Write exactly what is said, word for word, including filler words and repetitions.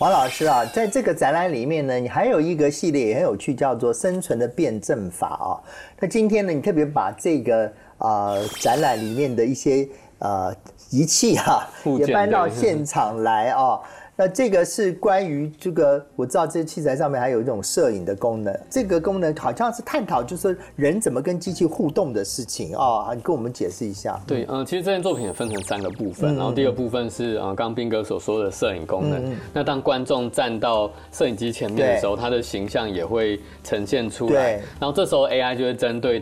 黄老师啊，在这个展览里面呢，你还有一个系列也很有趣，叫做生存的辩证法啊。那今天呢，你特别把这个呃展览里面的一些呃仪器哈、啊，也搬到现场来啊。那这个是关于这个，我知道这器材上面还有一种摄影的功能，这个功能好像是探讨就是人怎么跟机器互动的事情啊、哦，你跟我们解释一下。 对，嗯、呃，其实这件作品也分成三个部分，嗯、然后第二部分是呃，刚刚彬哥所说的摄影功能。嗯、那当观众站到摄影机前面的时候，他的形象也会呈现出来，然后这时候 A I 就会针对